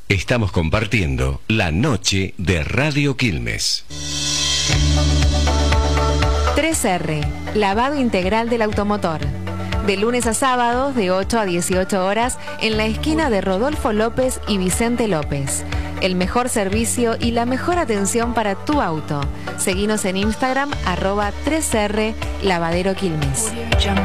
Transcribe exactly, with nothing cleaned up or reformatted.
Estamos compartiendo la noche de Radio Quilmes. tres erre, lavado integral del automotor. De lunes a sábados de ocho a dieciocho horas en la esquina de Rodolfo López y Vicente López. El mejor servicio y la mejor atención para tu auto. Seguinos en Instagram arroba tres erre Lavadero Quilmes.